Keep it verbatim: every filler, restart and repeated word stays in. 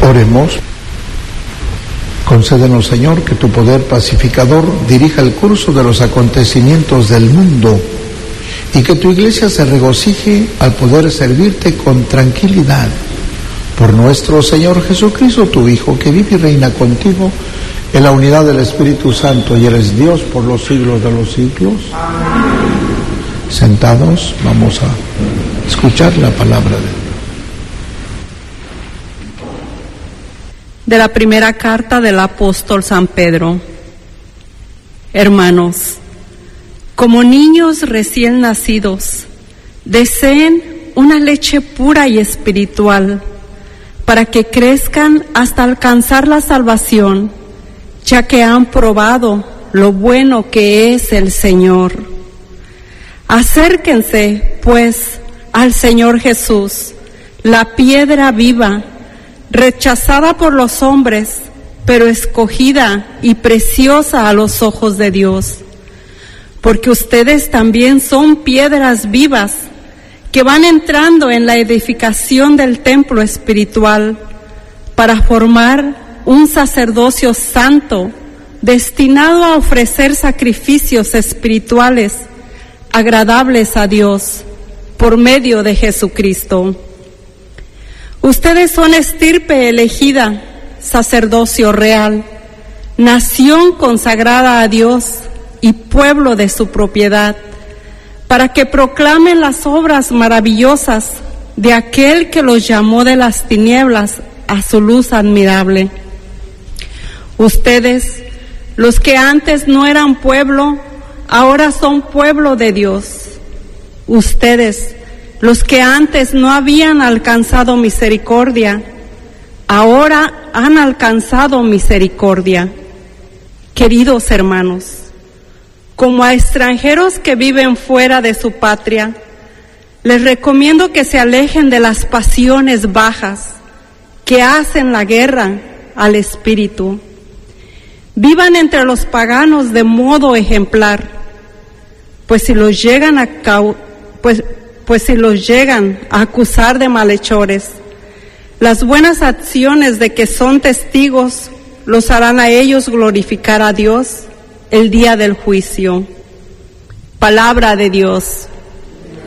Oremos. Concédenos, Señor, que tu poder pacificador dirija el curso de los acontecimientos del mundo y que tu Iglesia se regocije al poder servirte con tranquilidad. Por nuestro Señor Jesucristo, tu Hijo, que vive y reina contigo en la unidad del Espíritu Santo y eres Dios por los siglos de los siglos. Amén. Sentados, vamos a escuchar la palabra de Dios. De la primera carta del apóstol San Pedro. Hermanos, como niños recién nacidos, deseen una leche pura y espiritual, para que crezcan hasta alcanzar la salvación, ya que han probado lo bueno que es el Señor. Acérquense, pues, al Señor Jesús, la piedra viva, rechazada por los hombres, pero escogida y preciosa a los ojos de Dios, porque ustedes también son piedras vivas que van entrando en la edificación del templo espiritual para formar un sacerdocio santo destinado a ofrecer sacrificios espirituales agradables a Dios por medio de Jesucristo. Ustedes son estirpe elegida, sacerdocio real, nación consagrada a Dios y pueblo de su propiedad, para que proclamen las obras maravillosas de aquel que los llamó de las tinieblas a su luz admirable. Ustedes, los que antes no eran pueblo, ahora son pueblo de Dios. Ustedes, los que antes no habían alcanzado misericordia, ahora han alcanzado misericordia. Queridos hermanos, como a extranjeros que viven fuera de su patria, les recomiendo que se alejen de las pasiones bajas que hacen la guerra al espíritu. Vivan entre los paganos de modo ejemplar, pues si los llegan a cau- pues pues si los llegan a acusar de malhechores, las buenas acciones de que son testigos los harán a ellos glorificar a Dios el día del juicio. Palabra de Dios.